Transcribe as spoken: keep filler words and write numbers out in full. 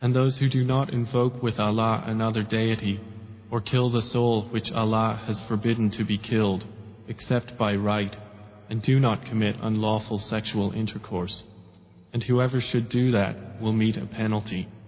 And those who do not invoke with Allah another deity, or kill the soul which Allah has forbidden to be killed, except by right, and do not commit unlawful sexual intercourse. And whoever should do that will meet a penalty.